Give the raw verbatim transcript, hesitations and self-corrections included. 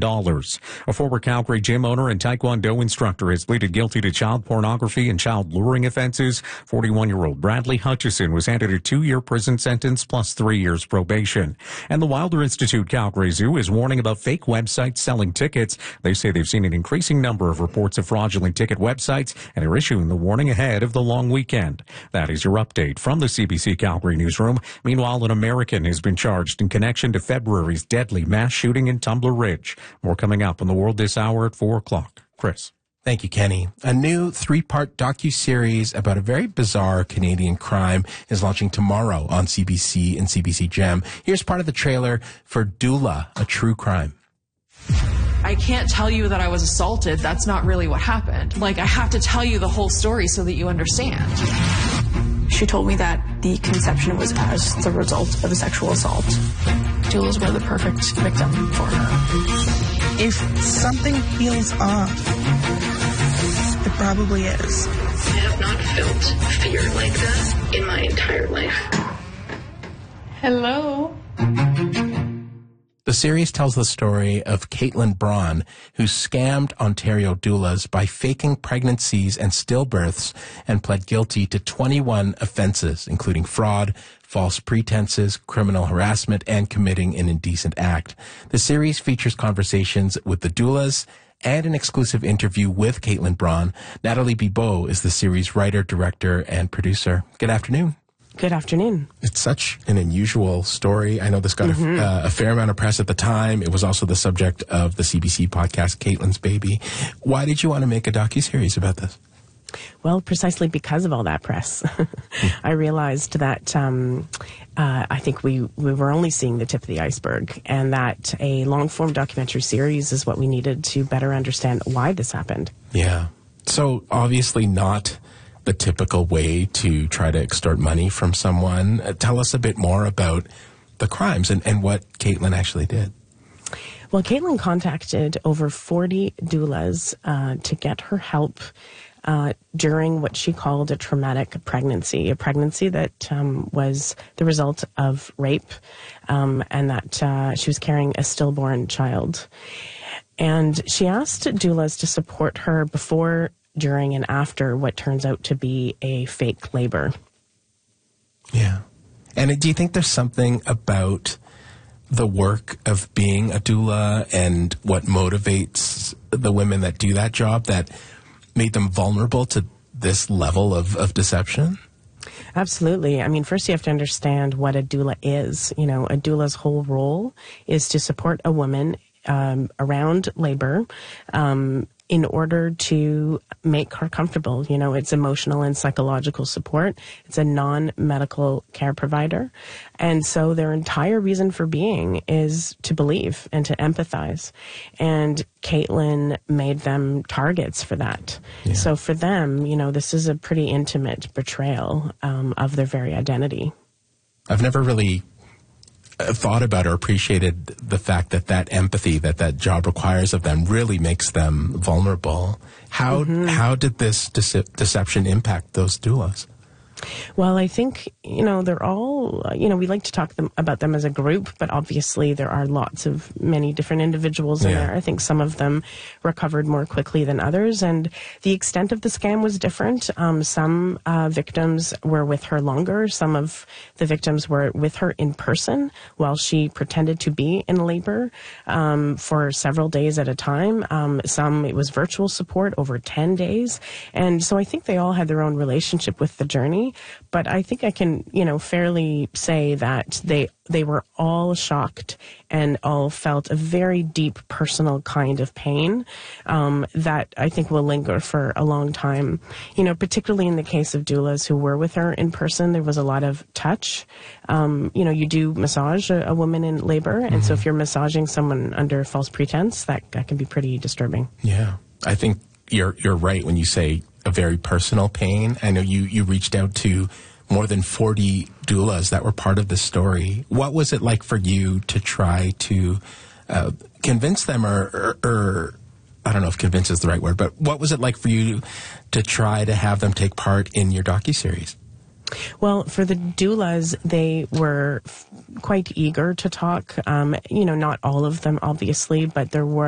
dollars. A former Calgary gym owner and Taekwondo instructor has pleaded guilty to child pornography and child luring offenses. forty-one-year-old Bradley Hutchison was handed a two-year prison sentence plus three years probation. And the Wilder Institute Calgary Zoo is warning about fake websites selling tickets. They say they've seen an increasing number of reports of fraudulent ticket websites and are issuing the warning ahead of the long weekend. That is your update from the C B C Calgary newsroom. Meanwhile, an American has been charged in connection to February's deadly mass shooting in Tumbler Ridge. More coming up on The World this hour at four o'clock. Chris. Thank you, Kenny. A new three-part docuseries about a very bizarre Canadian crime is launching tomorrow on C B C and C B C Gem. Here's part of the trailer for Dula, a true crime. I can't tell you that I was assaulted. That's not really what happened. Like, I have to tell you the whole story so that you understand. She told me that the conception was as the result of a sexual assault. Doulas were the perfect victim for her. If something feels off, it probably is. I have not felt fear like that in my entire life. Hello? The series tells the story of Caitlin Braun, who scammed Ontario doulas by faking pregnancies and stillbirths and pled guilty to twenty-one offenses, including fraud, false pretenses, criminal harassment, and committing an indecent act. The series features conversations with the doulas and an exclusive interview with Caitlin Braun. Natalie Bibeau is the series writer, director, and producer. Good afternoon. Good afternoon. It's such an unusual story. I know this got mm-hmm. a, uh, a fair amount of press at the time. It was also the subject of the C B C podcast, Caitlin's Baby. Why did you want to make a docuseries about this? Well, precisely because of all that press. I realized that um, uh, I think we, we were only seeing the tip of the iceberg, and that a long-form documentary series is what we needed to better understand why this happened. Yeah. So obviously not the typical way to try to extort money from someone. Uh, tell us a bit more about the crimes and, and what Caitlin actually did. Well, Caitlin contacted over forty doulas uh, to get her help uh, during what she called a traumatic pregnancy, a pregnancy that um, was the result of rape, um, and that uh, she was carrying a stillborn child. And she asked doulas to support her before, during, and after what turns out to be a fake labor. Yeah. And do you think there's something about the work of being a doula and what motivates the women that do that job that made them vulnerable to this level of, of deception? Absolutely. I mean, first you have to understand what a doula is. You know, a doula's whole role is to support a woman um, around labor, um, in order to make her comfortable. You know, it's emotional and psychological support. It's a non-medical care provider. And so their entire reason for being is to believe and to empathize. And Caitlin made them targets for that. Yeah. So for them, you know, this is a pretty intimate betrayal um, of their very identity. I've never really thought about or appreciated the fact that that empathy that that job requires of them really makes them vulnerable. How mm-hmm. how did this dece- deception impact those doulas? Well, I think, you know, they're all, you know, we like to talk them, about them as a group, but obviously there are lots of many different individuals in yeah. there. I think some of them recovered more quickly than others, and the extent of the scam was different. Um, some uh, victims were with her longer. Some of the victims were with her in person while she pretended to be in labor um, for several days at a time. Um, some, it was virtual support over ten days. And so I think they all had their own relationship with the journey. But I think I can, you know, fairly say that they they were all shocked and all felt a very deep personal kind of pain um, that I think will linger for a long time. You know, particularly in the case of doulas who were with her in person, there was a lot of touch. Um, you know, you do massage a, a woman in labor, and mm-hmm. so if you're massaging someone under false pretense, that, that can be pretty disturbing. Yeah, I think you're you're right when you say a very personal pain. I know you, you reached out to more than forty doulas that were part of this story. What was it like for you to try to uh, convince them, or, or, or I don't know if convince is the right word, but what was it like for you to try to have them take part in your docuseries? Well, for the doulas, they were f- quite eager to talk. Um, you know, not all of them, obviously, but there were